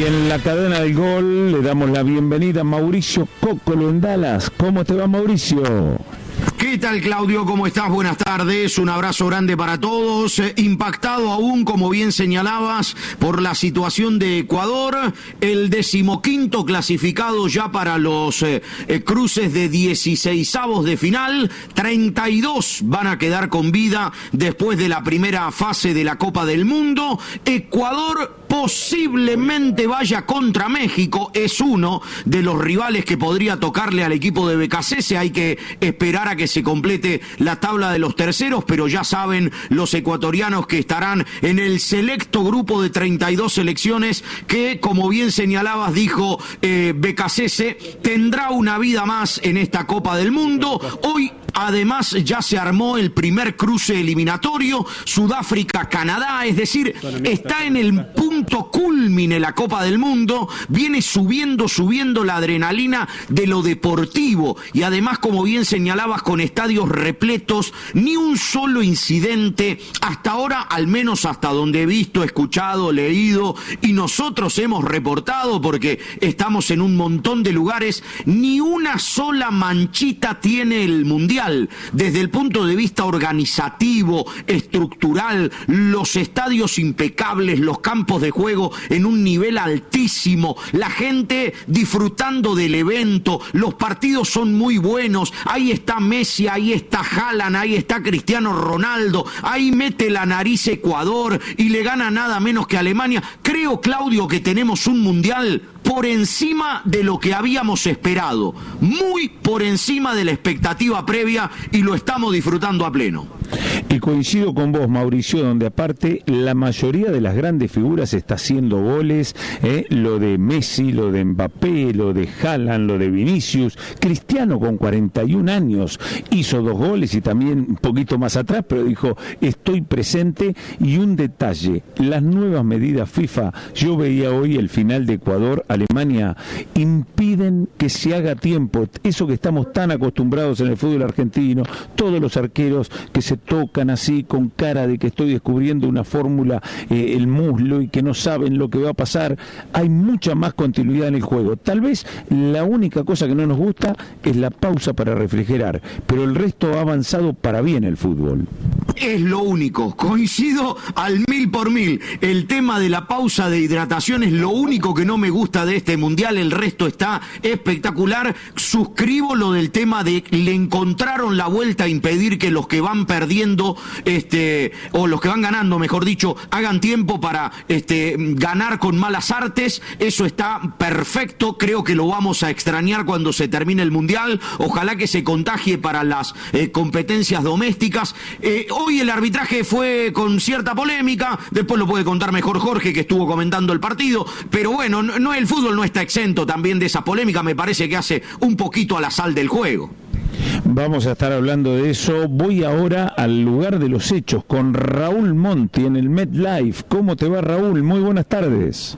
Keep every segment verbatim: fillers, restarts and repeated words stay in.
Y en la cadena del gol le damos la bienvenida a Mauricio Cóccolo en Dallas. ¿Cómo te va, Mauricio? ¿Qué tal, Claudio? ¿Cómo estás? Buenas tardes, un abrazo grande para todos. Eh, impactado aún, como bien señalabas, por la situación de Ecuador, el decimoquinto clasificado ya para los eh, eh, cruces de dieciseisavos de final, treinta y dos van a quedar con vida después de la primera fase de la Copa del Mundo. Ecuador posiblemente vaya contra México, es uno de los rivales que podría tocarle al equipo de Becasese. Hay que esperar a que se complete la tabla de los terceros, pero ya saben los ecuatorianos que estarán en el selecto grupo de treinta y dos selecciones que, como bien señalabas, dijo eh, Becasese, tendrá una vida más en esta Copa del Mundo. Hoy además ya se armó el primer cruce eliminatorio, Sudáfrica-Canadá, es decir, está en el punto culmine la Copa del Mundo, viene subiendo, subiendo la adrenalina de lo deportivo y además, como bien señalabas, con estadios repletos, ni un solo incidente, hasta ahora, al menos hasta donde he visto, escuchado, leído y nosotros hemos reportado, porque estamos en un montón de lugares, ni una sola manchita tiene el Mundial. Desde el punto de vista organizativo, estructural, los estadios impecables, los campos de juego en un nivel altísimo, la gente disfrutando del evento, los partidos son muy buenos, ahí está Messi, ahí está Haaland, ahí está Cristiano Ronaldo, ahí mete la nariz Ecuador y le gana nada menos que Alemania. Creo, Claudio, que tenemos un mundial por encima de lo que habíamos esperado, muy por encima de la expectativa previa, y lo estamos disfrutando a pleno. Y coincido con vos, Mauricio, donde aparte la mayoría de las grandes figuras está haciendo goles, ¿eh? Lo de Messi, lo de Mbappé, lo de Haaland, lo de Vinicius. Cristiano, con cuarenta y un años, hizo dos goles y también un poquito más atrás, pero dijo, estoy presente. Y un detalle, las nuevas medidas FIFA, yo veía hoy el final de Ecuador-Alemania, impiden que se haga tiempo, eso que estamos tan acostumbrados en el fútbol argentino, todos los arqueros que se tocan así con cara de que estoy descubriendo una fórmula, eh, el muslo, y que no saben lo que va a pasar. Hay mucha más continuidad en el juego. Tal vez la única cosa que no nos gusta es la pausa para refrigerar, pero el resto ha avanzado para bien el fútbol. Es lo único, coincido al mil por mil. El tema de la pausa de hidratación es lo único que no me gusta de este mundial, el resto está espectacular. Suscribo lo del tema de le encontraron la vuelta a impedir que los que van perdiendo, este, o los que van ganando, mejor dicho, hagan tiempo para este, ganar con malas artes. Eso está perfecto, creo que lo vamos a extrañar cuando se termine el mundial. Ojalá que se contagie para las eh, competencias domésticas. Eh, hoy el arbitraje fue con cierta polémica, después lo puede contar mejor Jorge, que estuvo comentando el partido, pero bueno, no, no, el fútbol no está exento también de esa polémica, me parece que hace un poquito a la sal del juego. Vamos a estar hablando de eso. Voy ahora al lugar de los hechos con Raúl Monti en el MetLife. ¿Cómo te va, Raúl? Muy buenas tardes.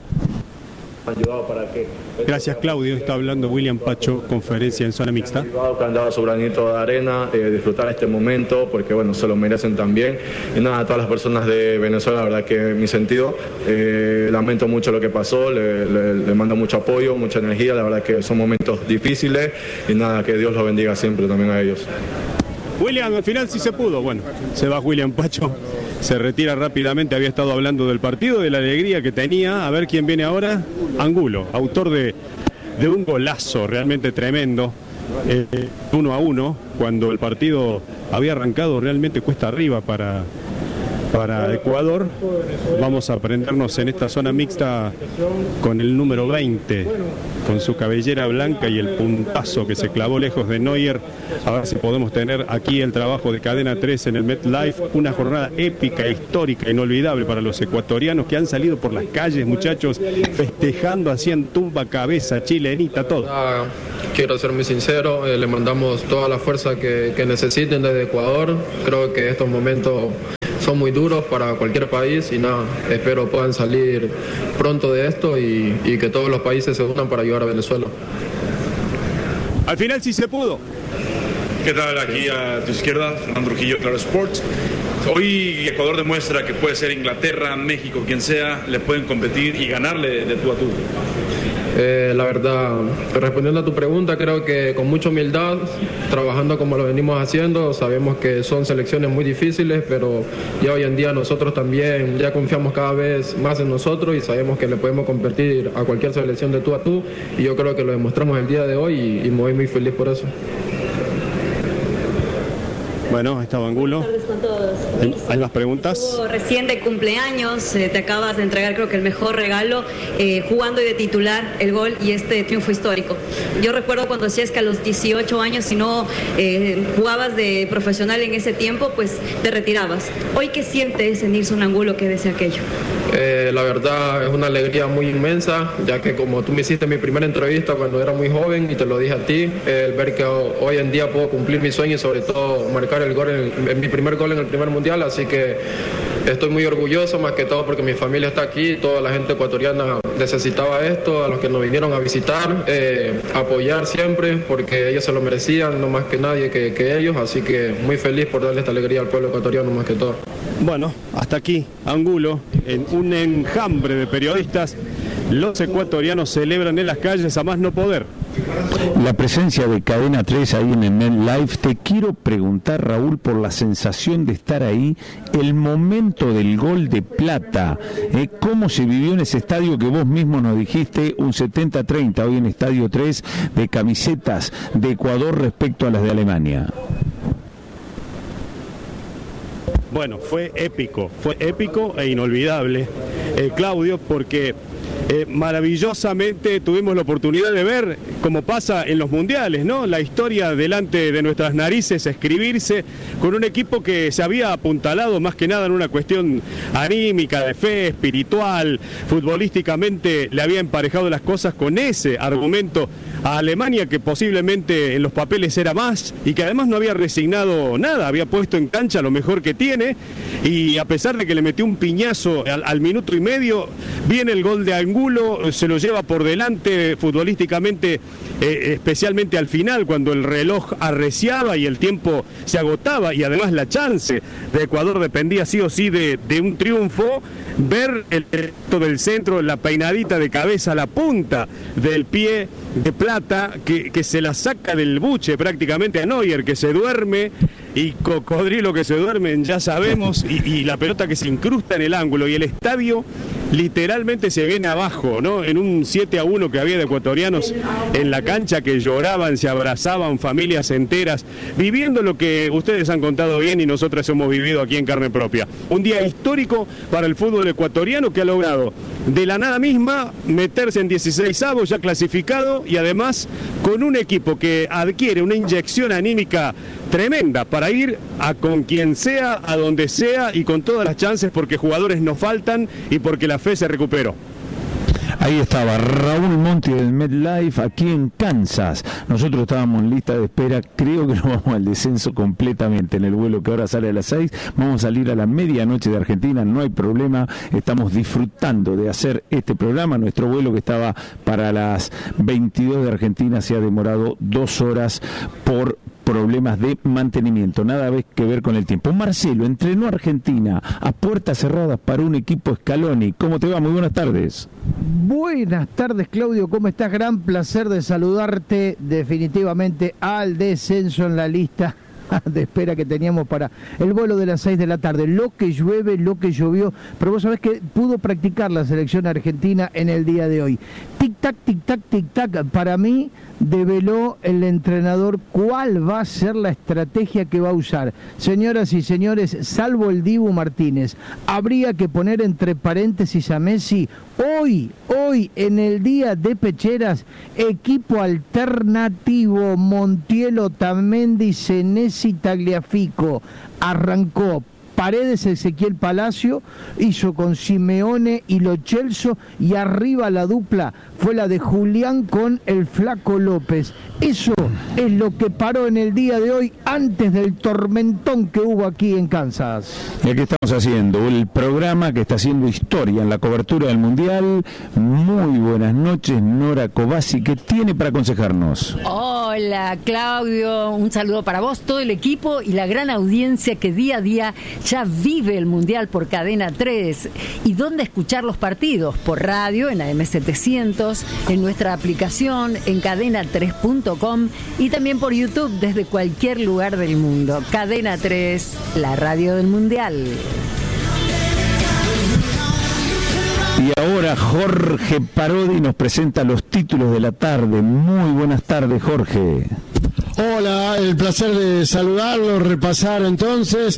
Gracias, Claudio. Está hablando William Pacho, conferencia en zona mixta. Que han dado su granito de arena, eh, disfrutar este momento, porque bueno, se lo merecen también. Y nada, a todas las personas de Venezuela, la verdad que mi sentido, eh, lamento mucho lo que pasó, le, le, le mando mucho apoyo, mucha energía, la verdad que son momentos difíciles y nada, que Dios los bendiga siempre también a ellos. William, al final sí se pudo. Bueno, se va William Pacho, se retira rápidamente. Había estado hablando del partido, de la alegría que tenía. A ver quién viene ahora. Angulo, autor de, de un golazo realmente tremendo, eh, uno a uno, cuando el partido había arrancado realmente cuesta arriba para, para Ecuador. Vamos a prendernos en esta zona mixta con el número veinte, con su cabellera blanca y el puntazo que se clavó lejos de Neuer. A ver si podemos tener aquí el trabajo de Cadena tres en el MetLife. Una jornada épica, histórica, inolvidable para los ecuatorianos que han salido por las calles, muchachos, festejando así en tumba, cabeza, chilenita, todo. Ah, quiero ser muy sincero, eh, le mandamos toda la fuerza que, que necesiten desde Ecuador. Creo que estos momentos son muy duros para cualquier país y nada, espero puedan salir pronto de esto y, y que todos los países se unan para ayudar a Venezuela. Al final sí se pudo. ¿Qué tal? Aquí a tu izquierda, Fernando Trujillo, Claro Sports. Hoy Ecuador demuestra que puede ser Inglaterra, México, quien sea, le pueden competir y ganarle de tú a tú. Eh, la verdad, respondiendo a tu pregunta, creo que con mucha humildad, trabajando como lo venimos haciendo, sabemos que son selecciones muy difíciles, pero ya hoy en día nosotros también ya confiamos cada vez más en nosotros y sabemos que le podemos competir a cualquier selección de tú a tú, y yo creo que lo demostramos el día de hoy y, y me voy muy feliz por eso. Bueno, ahí estaba Angulo. Buenas tardes con todos. ¿Hay, ¿Hay más preguntas? Estuvo recién de cumpleaños, eh, te acabas de entregar creo que el mejor regalo, eh, jugando y de titular el gol y este triunfo histórico. Yo recuerdo cuando decías que a los dieciocho años, si no eh, jugabas de profesional en ese tiempo, pues te retirabas. Hoy, ¿qué sientes en irse un Angulo que desea aquello? Eh, la verdad es una alegría muy inmensa, ya que como tú me hiciste mi primera entrevista cuando era muy joven y te lo dije a ti, eh, el ver que hoy en día puedo cumplir mi sueño y sobre todo marcar el gol en, el, en mi primer gol en el primer mundial, así que estoy muy orgulloso, más que todo porque mi familia está aquí, toda la gente ecuatoriana necesitaba esto, a los que nos vinieron a visitar, eh, apoyar siempre, porque ellos se lo merecían, no más que nadie que, que ellos, así que muy feliz por darle esta alegría al pueblo ecuatoriano más que todo. Bueno, hasta aquí, Angulo, en un enjambre de periodistas. Los ecuatorianos celebran en las calles a más no poder. La presencia de Cadena tres ahí en el Net Live. Te quiero preguntar, Raúl, por la sensación de estar ahí, el momento del gol de Plata, eh, cómo se vivió en ese estadio que vos mismo nos dijiste, un setenta a treinta hoy en Estadio tres, de camisetas de Ecuador respecto a las de Alemania. Bueno, fue épico, fue épico e inolvidable, eh, Claudio, porque eh, maravillosamente tuvimos la oportunidad de ver, como pasa en los mundiales, ¿no? La historia delante de nuestras narices escribirse con un equipo que se había apuntalado más que nada en una cuestión anímica, de fe, espiritual, futbolísticamente le había emparejado las cosas con ese argumento a Alemania, que posiblemente en los papeles era más y que además no había resignado nada, había puesto en cancha lo mejor que tiene, y a pesar de que le metió un piñazo al, al minuto y medio, viene el gol de Angulo, se lo lleva por delante futbolísticamente, eh, especialmente al final, cuando el reloj arreciaba y el tiempo se agotaba, y además la chance de Ecuador dependía sí o sí de, de un triunfo. Ver el resto del centro, la peinadita de cabeza, la punta del pie de Plata, que, que se la saca del buche prácticamente a Neuer, que se duerme, y Cocodrilo que se duermen, ya sabemos, y, y la pelota que se incrusta en el ángulo, y el estadio literalmente se viene abajo, ¿no? En un siete a uno que había de ecuatorianos en la cancha que lloraban, se abrazaban, familias enteras, viviendo lo que ustedes han contado bien y nosotros hemos vivido aquí en carne propia. Un día histórico para el fútbol ecuatoriano, que ha logrado de la nada misma meterse en dieciseisavos ya clasificado, y además con un equipo que adquiere una inyección anímica tremenda para ir a con quien sea, a donde sea, y con todas las chances, porque jugadores no faltan y porque la fe se recuperó. Ahí estaba Raúl Monti del MetLife aquí en Kansas. Nosotros estábamos en lista de espera, creo que nos vamos al descenso completamente en el vuelo que ahora sale a las seis. Vamos a salir a la medianoche de Argentina, no hay problema. Estamos disfrutando de hacer este programa. Nuestro vuelo, que estaba para las veintidós de Argentina, se ha demorado dos horas por problemas de mantenimiento, nada que ver con el tiempo. Marcelo entrenó a Argentina a puertas cerradas para un equipo Scaloni. ¿Cómo te va? Muy buenas tardes. Buenas tardes, Claudio, ¿cómo estás? Gran placer de saludarte. Definitivamente al descenso en la lista de espera que teníamos para el vuelo de las seis de la tarde. Lo que llueve, lo que llovió, pero vos sabés que pudo practicar la selección argentina en el día de hoy. Tic-tac, tic-tac, tic-tac. Para mí develó el entrenador cuál va a ser la estrategia que va a usar. Señoras y señores, salvo el Dibu Martínez, habría que poner entre paréntesis a Messi. Hoy, hoy, en el día de Pecheras, equipo alternativo: Montiel, Otamendi, Senesi, Tagliafico. Arrancó Paredes, Ezequiel Palacio, hizo con Simeone y Lo Celso, y arriba la dupla fue la de Julián con el Flaco López. Eso es lo que paró en el día de hoy, antes del tormentón que hubo aquí en Kansas. Y aquí estamos haciendo el programa que está haciendo historia en la cobertura del Mundial. Muy buenas noches, Nora Cobasi, ¿qué tiene para aconsejarnos? Oh, Hola Claudio, un saludo para vos, todo el equipo y la gran audiencia que día a día ya vive el Mundial por Cadena tres. ¿Y dónde escuchar los partidos? Por radio, en A M setecientos, en nuestra aplicación, en cadena tres punto com y también por YouTube desde cualquier lugar del mundo. Cadena tres, la radio del Mundial. Y ahora Jorge Parodi nos presenta los títulos de la tarde. Muy buenas tardes, Jorge. Hola, el placer de saludarlo, repasar entonces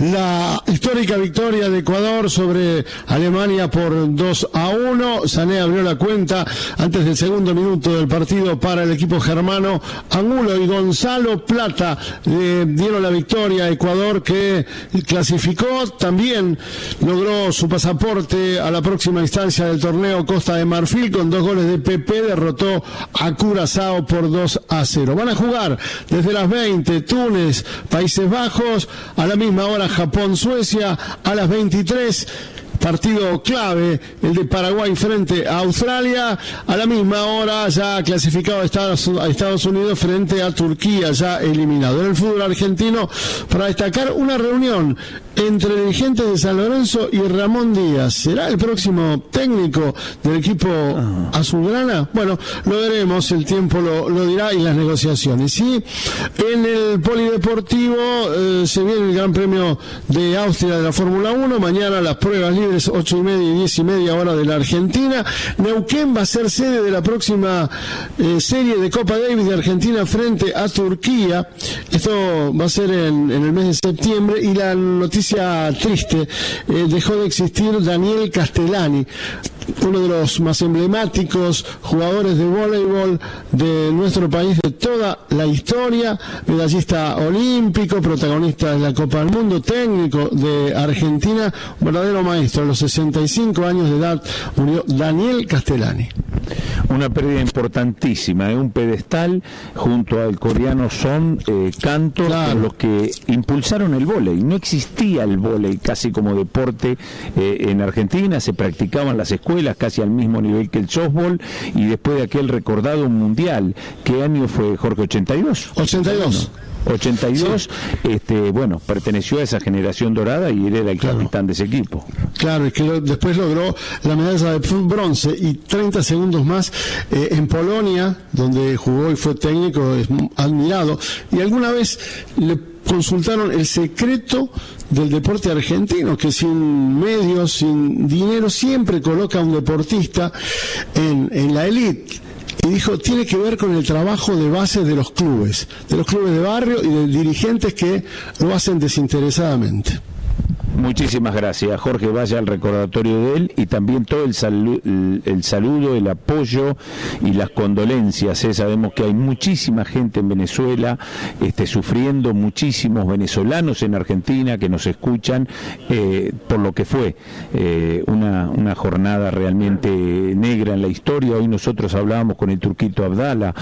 la histórica victoria de Ecuador sobre Alemania por dos a uno. Sané abrió la cuenta antes del segundo minuto del partido para el equipo germano. Angulo y Gonzalo Plata le dieron la victoria a Ecuador, que clasificó, también logró su pasaporte a la próxima instancia del torneo Costa de Marfil con dos goles de Pepe, derrotó a Curazao por dos a cero. Van a jugar desde las veinte, Túnez, Países Bajos, a la misma hora Japón, Suecia, a las veintitrés, partido clave, el de Paraguay frente a Australia, a la misma hora ya clasificado a Estados, a Estados Unidos frente a Turquía, ya eliminado. En el fútbol argentino, para destacar una reunión entre dirigentes de San Lorenzo y Ramón Díaz. ¿Será el próximo técnico del equipo azulgrana? Bueno, lo veremos, el tiempo lo, lo dirá y las negociaciones. Y en el polideportivo eh, se viene el Gran Premio de Austria de la Fórmula uno. Mañana las pruebas libres, ocho y media y diez y media hora de la Argentina. Neuquén va a ser sede de la próxima eh, serie de Copa Davis de Argentina frente a Turquía. Esto va a ser en, en el mes de septiembre. Y la noticia triste, eh, dejó de existir Daniel Castellani, uno de los más emblemáticos jugadores de voleibol de nuestro país de toda la historia, medallista olímpico, protagonista de la Copa del Mundo, técnico de Argentina, un verdadero maestro. A los sesenta y cinco años de edad murió Daniel Castellani. Una pérdida importantísima, ¿eh? Un pedestal junto al coreano Son eh, Cantor, claro, los que impulsaron el vóley. No existía el vóley casi como deporte eh, en Argentina, se practicaban las escuelas casi al mismo nivel que el softball, y después de aquel recordado mundial, ¿qué año fue, Jorge? ¿ochenta y dos? ochenta y dos. ochenta y dos, sí. este, bueno, perteneció a esa generación dorada y él era el claro. capitán de ese equipo. Claro, es que lo, después logró la medalla de bronce y treinta segundos más eh, en Polonia, donde jugó y fue técnico, es admirado. Y alguna vez le consultaron el secreto del deporte argentino, que sin medios, sin dinero, siempre coloca a un deportista en, en la élite. Y dijo, tiene que ver con el trabajo de base de los clubes, de los clubes de barrio y de dirigentes que lo hacen desinteresadamente. Muchísimas gracias, Jorge. Vaya al recordatorio de él y también todo el, salu el, el saludo, el apoyo y las condolencias. ¿eh? Sabemos que hay muchísima gente en Venezuela este, sufriendo, muchísimos venezolanos en Argentina que nos escuchan eh, por lo que fue eh, una, una jornada realmente negra en la historia. Hoy nosotros hablábamos con el Turquito Abdala,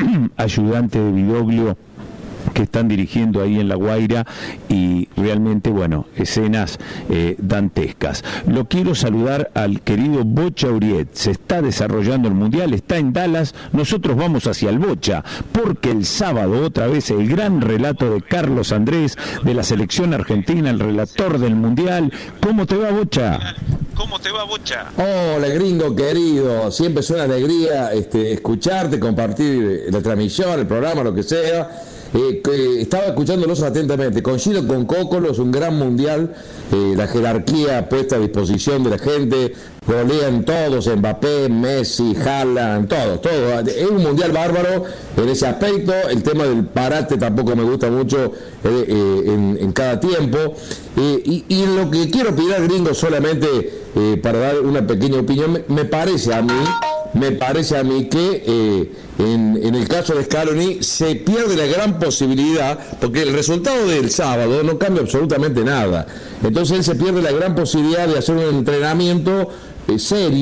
ayudante de Vidoglio, que están dirigiendo ahí en La Guaira, y realmente, bueno, escenas eh, dantescas. Lo quiero saludar al querido Bocha Uriet. Se está desarrollando el Mundial, está en Dallas, nosotros vamos hacia el Bocha, porque el sábado otra vez el gran relato de Carlos Andrés de la selección argentina, el relator del Mundial. ¿Cómo te va, Bocha? ¿Cómo te va, Bocha? Hola, gringo querido, siempre es una alegría este, escucharte, compartir la transmisión, el programa, lo que sea. Eh, que estaba escuchándolos atentamente. Coincido con Cócolo, es un gran mundial, eh, la jerarquía puesta a disposición de la gente, golean todos, Mbappé, Messi, Haaland, todos, todos. Es un mundial bárbaro en ese aspecto. El tema del parate tampoco me gusta mucho eh, eh, en, en cada tiempo. Eh, y, y lo que quiero pedir al gringo solamente eh, para dar una pequeña opinión, me, me parece a mí, me parece a mí que eh, en, en el caso de Scaloni se pierde la gran posibilidad, porque el resultado del sábado no cambia absolutamente nada. Entonces él se pierde la gran posibilidad de hacer un entrenamiento eh, serio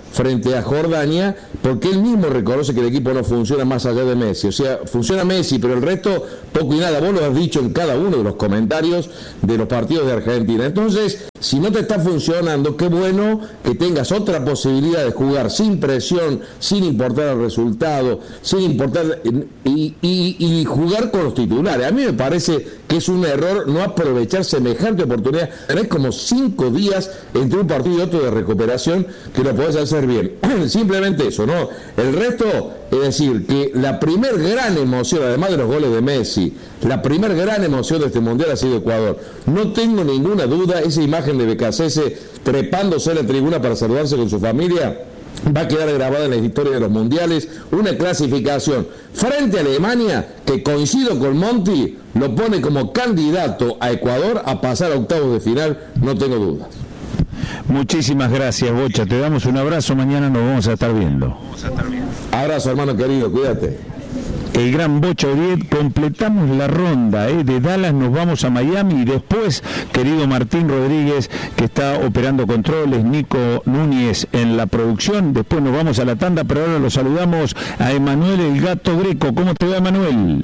frente a Jordania, porque él mismo reconoce que el equipo no funciona más allá de Messi. O sea, funciona Messi, pero el resto poco y nada. Vos lo has dicho en cada uno de los comentarios de los partidos de Argentina. Entonces, si no te está funcionando, qué bueno que tengas otra posibilidad de jugar sin presión, sin importar el resultado, sin importar y, y, y jugar con los titulares. A mí me parece que es un error no aprovechar semejante oportunidad. Tenés como cinco días entre un partido y otro de recuperación que lo podés hacer bien. Simplemente eso, ¿no? El resto, es decir, que la primer gran emoción, además de los goles de Messi, la primer gran emoción de este Mundial ha sido Ecuador. No tengo ninguna duda, esa imagen de Becasese trepándose a la tribuna para saludarse con su familia va a quedar grabada en la historia de los mundiales. Una clasificación frente a Alemania que, coincido con Monti, lo pone como candidato a Ecuador a pasar a octavos de final, no tengo dudas. Muchísimas gracias, Bocha, te damos un abrazo, mañana nos vamos a estar viendo. Abrazo, hermano querido, cuídate. El gran Bocha Uriet, completamos la ronda, ¿eh? De Dallas nos vamos a Miami y después, querido Martín Rodríguez, que está operando controles, Nico Núñez en la producción, después nos vamos a la tanda, pero ahora lo saludamos a Emanuel el Gato Greco. ¿Cómo te va, Emanuel?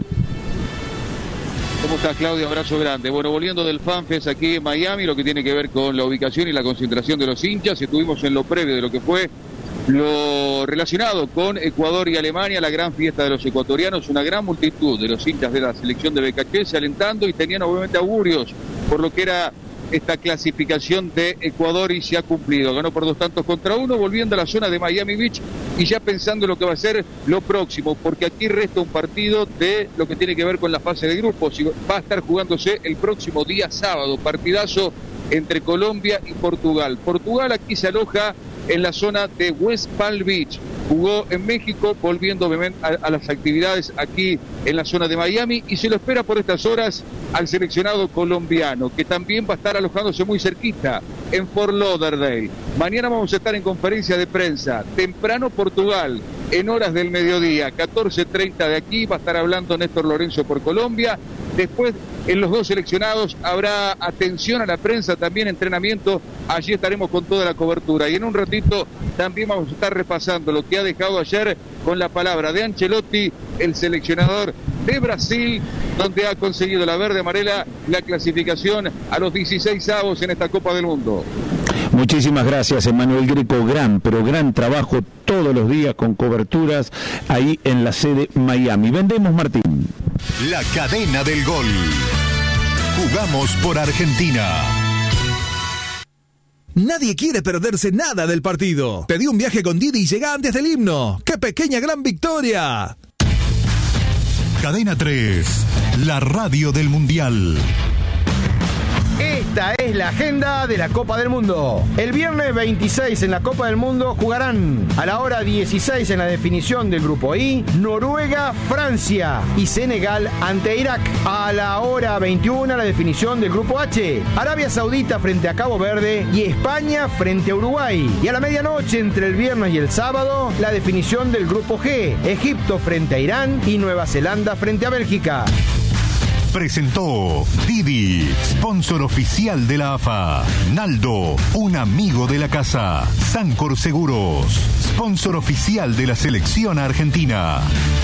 ¿Cómo estás, Claudio? Abrazo grande. Bueno, volviendo del FanFest aquí en Miami, lo que tiene que ver con la ubicación y la concentración de los hinchas, estuvimos en lo previo de lo que fue lo relacionado con Ecuador y Alemania, la gran fiesta de los ecuatorianos, una gran multitud de los hinchas de la selección de Becachese alentando y tenían obviamente augurios por lo que era esta clasificación de Ecuador y se ha cumplido. Ganó por dos tantos contra uno, volviendo a la zona de Miami Beach y ya pensando en lo que va a ser lo próximo, porque aquí resta un partido de lo que tiene que ver con la fase de grupos. Va a estar jugándose el próximo día sábado, partidazo entre Colombia y Portugal. Portugal aquí se aloja en la zona de West Palm Beach. Jugó en México, volviendo a, a las actividades aquí en la zona de Miami, y se lo espera por estas horas al seleccionado colombiano, que también va a estar alojándose muy cerquita en Fort Lauderdale. Mañana vamos a estar en conferencia de prensa, temprano Portugal, en horas del mediodía, catorce treinta de aquí, va a estar hablando Néstor Lorenzo por Colombia. Después, en los dos seleccionados habrá atención a la prensa, también entrenamiento. Allí estaremos con toda la cobertura. Y en un ratito también vamos a estar repasando lo que ha dejado ayer con la palabra de Ancelotti, el seleccionador de Brasil, donde ha conseguido la verde amarela la clasificación a los dieciséis avos en esta Copa del Mundo. Muchísimas gracias, Emanuel Greco. Gran, pero gran trabajo todos los días con coberturas ahí en la sede Miami. Vendemos, Martín. La cadena del gol. Jugamos por Argentina. Nadie quiere perderse nada del partido. Pedí un viaje con Didi y llega antes del himno. ¡Qué pequeña gran victoria! Cadena tres, la radio del Mundial. Esta es la agenda de la Copa del Mundo. El viernes veintiséis en la Copa del Mundo jugarán a la hora dieciséis en la definición del grupo I, Noruega, Francia y Senegal ante Irak. A la hora veintiuno la definición del grupo H, Arabia Saudita frente a Cabo Verde y España frente a Uruguay. Y a la medianoche entre el viernes y el sábado la definición del grupo G, Egipto frente a Irán y Nueva Zelanda frente a Bélgica. Presentó Didi, sponsor oficial de la A F A. Naldo, un amigo de la casa. Sancor Seguros, sponsor oficial de la selección argentina.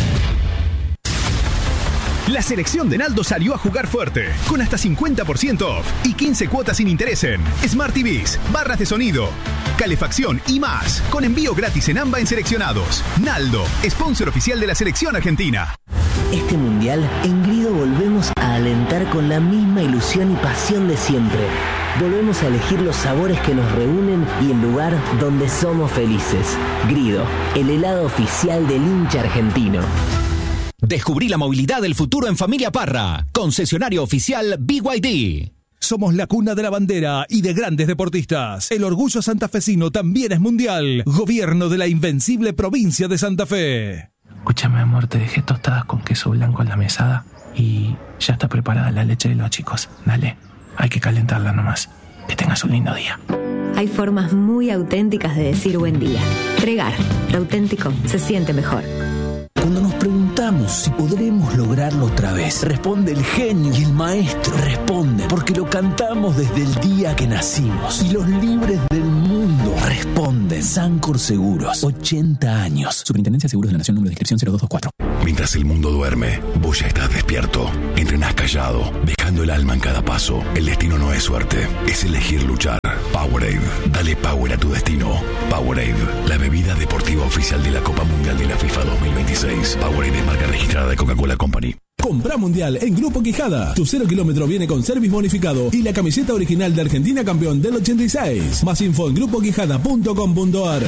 La selección de Naldo salió a jugar fuerte, con hasta cincuenta por ciento off y quince cuotas sin interés en Smart T Vs, barras de sonido, calefacción y más, con envío gratis en AMBA en seleccionados. Naldo, sponsor oficial de la selección argentina. Este mundial, en Grido volvemos a alentar con la misma ilusión y pasión de siempre. Volvemos a elegir los sabores que nos reúnen y el lugar donde somos felices. Grido, el helado oficial del hincha argentino. Descubrí la movilidad del futuro en Familia Parra, concesionario oficial B Y D. Somos la cuna de la bandera y de grandes deportistas. El orgullo santafesino también es mundial. Gobierno de la invencible provincia de Santa Fe. Escúchame, amor, te dejé tostadas con queso blanco en la mesada y ya está preparada la leche de los chicos. Dale, hay que calentarla nomás. Que tengas un lindo día. Hay formas muy auténticas de decir buen día. Regar, lo auténtico se siente mejor. Cuando nos preguntamos si podremos lograrlo otra vez, responde el genio y el maestro. Responden porque lo cantamos desde el día que nacimos. Y los libres del mundo responden. Sancor Seguros, ochenta años. Superintendencia de Seguros de la Nación, número de inscripción cero dos dos cuatro. Mientras el mundo duerme, vos ya estás despierto. Entrenás callado, dejando el alma en cada paso. El destino no es suerte, es elegir luchar. Powerade, dale power a tu destino. Powerade, la bebida deportiva oficial de la Copa Mundial de la FIFA dos mil veintiséis. Powerade es marca registrada de Coca-Cola Company. Compra Mundial en Grupo Quijada. Tu cero kilómetro viene con service bonificado y la camiseta original de Argentina campeón del ochenta y seis. Más info en grupo quijada punto com punto a r.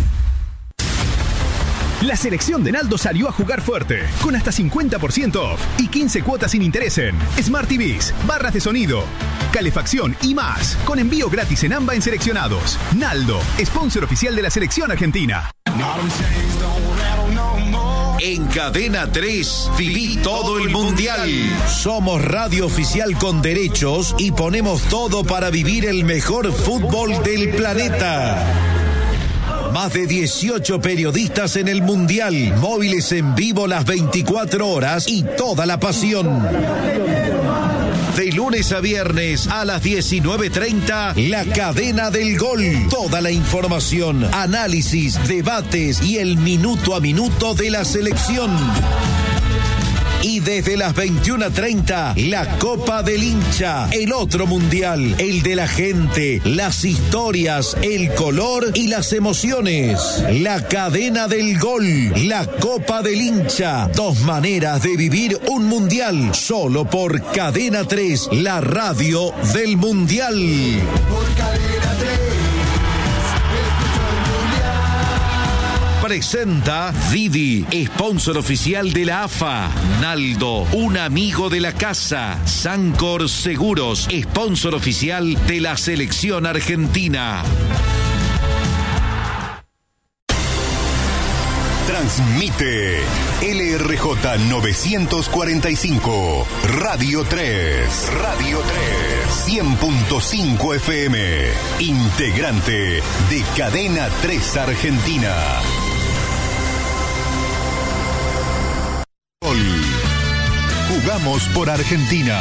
La selección de Naldo salió a jugar fuerte, con hasta cincuenta por ciento off y quince cuotas sin interés en Smart T Vs, barras de sonido, calefacción y más, con envío gratis en AMBA en seleccionados. Naldo, sponsor oficial de la selección argentina. En Cadena tres, viví todo el Mundial. Somos radio oficial con derechos y ponemos todo para vivir el mejor fútbol del planeta. Más de dieciocho periodistas en el Mundial, móviles en vivo las veinticuatro horas y toda la pasión. De lunes a viernes a las diecinueve treinta, La Cadena del Gol. Toda la información, análisis, debates y el minuto a minuto de la selección. Y desde las veintiuna treinta, la Copa del Hincha, el otro mundial, el de la gente, las historias, el color y las emociones. La Cadena del Gol, la Copa del Hincha, dos maneras de vivir un mundial, solo por Cadena tres, la radio del mundial. Por Cadena tres. Presenta Didi, sponsor oficial de la A F A. Naldo, un amigo de la casa. Sancor Seguros, sponsor oficial de la selección argentina. Transmite L R J novecientos cuarenta y cinco, Radio tres. Radio tres. cien punto cinco F M. Integrante de Cadena tres Argentina. Jugamos por Argentina.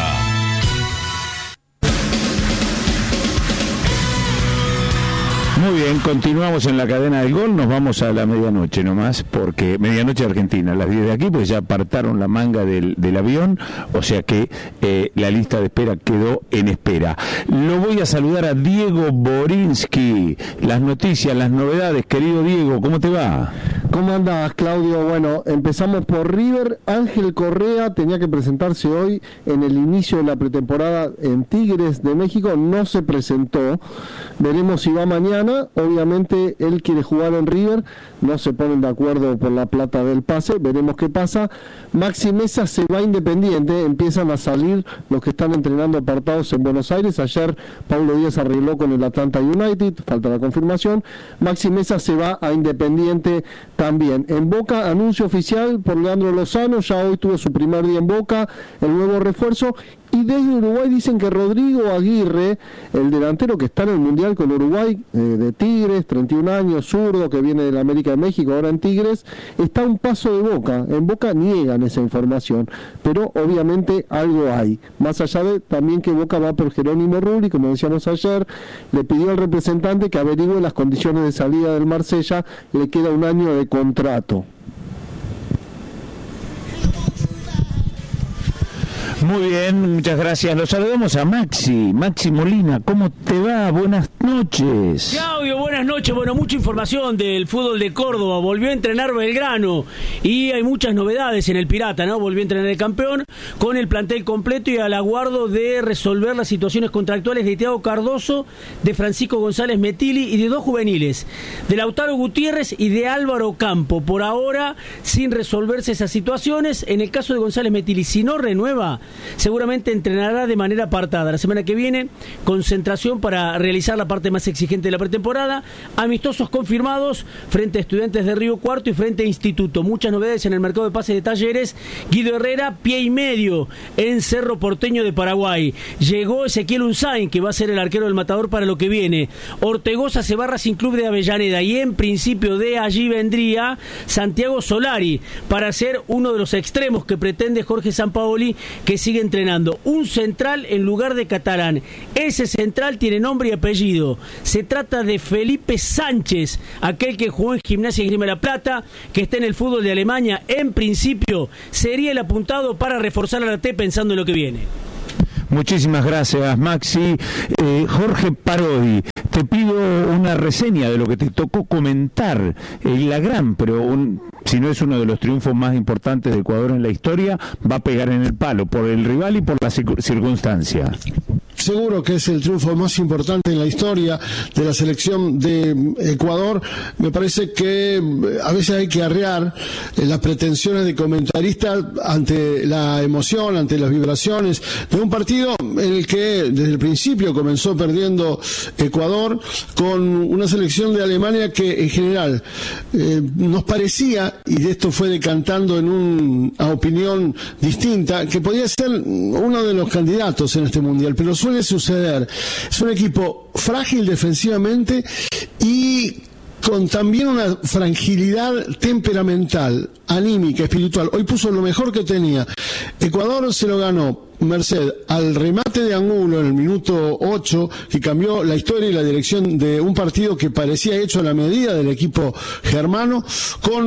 Muy bien, continuamos en la cadena del gol, nos vamos a la medianoche nomás, porque medianoche Argentina, a las diez de aquí, pues ya apartaron la manga del, del avión, o sea que eh, la lista de espera quedó en espera. Lo voy a saludar a Diego Borinsky, las noticias, las novedades, querido Diego, ¿cómo te va? ¿Cómo andás, Claudio? Bueno, empezamos por River. Ángel Correa tenía que presentarse hoy en el inicio de la pretemporada en Tigres de México, no se presentó, veremos si va mañana. Obviamente él quiere jugar en River, no se ponen de acuerdo por la plata del pase, veremos qué pasa. Maxi Mesa se va a Independiente, empiezan a salir los que están entrenando apartados en Buenos Aires. Ayer Paulo Díaz arregló con el Atlanta United, falta la confirmación. Maxi Mesa se va a Independiente también. En Boca, anuncio oficial por Leandro Lozano, ya hoy tuvo su primer día en Boca, el nuevo refuerzo. Y desde Uruguay dicen que Rodrigo Aguirre, el delantero que está en el Mundial con Uruguay, eh, de Tigres, treinta y un años, zurdo, que viene de la América de México, ahora en Tigres, está a un paso de Boca. En Boca niegan esa información, pero obviamente algo hay. Más allá de también que Boca va por Jerónimo Rulli, como decíamos ayer, le pidió al representante que averigüe las condiciones de salida del Marsella, le queda un año de contrato. Muy bien, muchas gracias. Los saludamos a Maxi, Maxi Molina. ¿Cómo te va? Buenas noches. Claudio, buenas noches. Bueno, mucha información del fútbol de Córdoba. Volvió a entrenar Belgrano y hay muchas novedades en el Pirata, ¿no? Volvió a entrenar el campeón con el plantel completo y al aguardo de resolver las situaciones contractuales de Thiago Cardoso, de Francisco González Metilli y de dos juveniles, de Lautaro Gutiérrez y de Álvaro Campo. Por ahora, sin resolverse esas situaciones. En el caso de González Metilli, si no renueva, seguramente entrenará de manera apartada. La semana que viene, concentración para realizar la parte más exigente de la pretemporada. amistosos confirmados frente a Estudiantes de Río Cuarto y frente a Instituto. Muchas novedades en el mercado de pases de Talleres. Guido Herrera, pie y medio en Cerro Porteño de Paraguay. Llegó Ezequiel Unzain, que va a ser el arquero del Matador para lo que viene. Ortegoza se barra sin club de Avellaneda y en principio de allí vendría Santiago Solari para ser uno de los extremos que pretende Jorge Sampaoli, que sigue entrenando. Un central en lugar de Catalán. Ese central tiene nombre y apellido. Se trata de Felipe Sánchez, aquel que jugó en Gimnasia y Esgrima de La Plata, que está en el fútbol de Alemania. En principio sería el apuntado para reforzar a la T pensando en lo que viene. Muchísimas gracias, Maxi. Eh, Jorge Parodi, te pido una reseña de lo que te tocó comentar. Eh, la gran, pero un, si no es uno de los triunfos más importantes de Ecuador en la historia, va a pegar en el palo por el rival y por la circunstancia. Seguro que es el triunfo más importante en la historia de la selección de Ecuador. Me parece que a veces hay que arrear las pretensiones de comentaristas ante la emoción, ante las vibraciones de un partido en el que desde el principio comenzó perdiendo Ecuador con una selección de Alemania que en general eh, nos parecía, y de esto fue decantando en una opinión distinta, que podía ser uno de los candidatos en este mundial, pero suele suceder. Es un equipo frágil defensivamente y con también una fragilidad temperamental, anímica, espiritual. Hoy puso lo mejor que tenía. Ecuador se lo ganó merced al remate de Angulo en el minuto ocho, que cambió la historia y la dirección de un partido que parecía hecho a la medida del equipo germano, con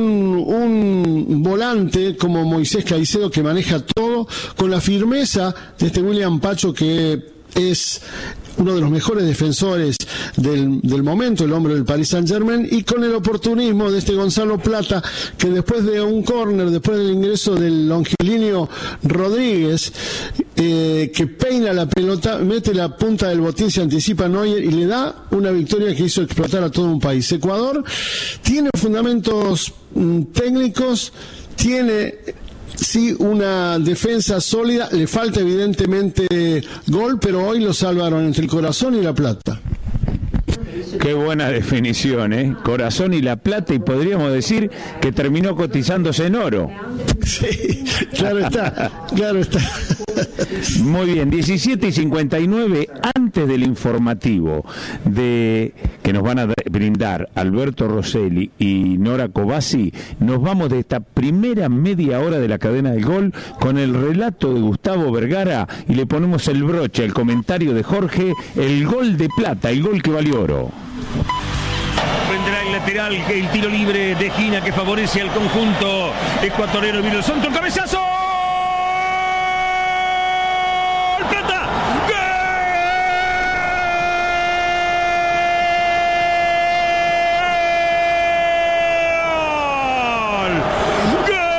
un volante como Moisés Caicedo que maneja todo, con la firmeza de este William Pacho, que es uno de los mejores defensores del, del momento, el hombre del Paris Saint-Germain, y con el oportunismo de este Gonzalo Plata, que después de un córner, después del ingreso del longilíneo Rodríguez, eh, que peina la pelota, mete la punta del botín, se anticipa a Neuer y le da una victoria que hizo explotar a todo un país. Ecuador tiene fundamentos mm, técnicos, tiene sí una defensa sólida, le falta evidentemente gol, pero hoy lo salvaron entre el Corazón y La Plata. Qué buena definición, ¿eh? Corazón y La Plata, y podríamos decir que terminó cotizándose en oro. Sí, claro está, claro está. Muy bien, diecisiete y cincuenta y nueve, antes del informativo de que nos van a brindar Alberto Rosselli y Nora Cobasi, nos vamos de esta primera media hora de la cadena del gol con el relato de Gustavo Vergara y le ponemos el broche al comentario de Jorge, el gol de plata, el gol que valió oro. Vendrá el lateral, el tiro libre de Gina que favorece al conjunto ecuatoriano. Vino el centro, el cabezazo.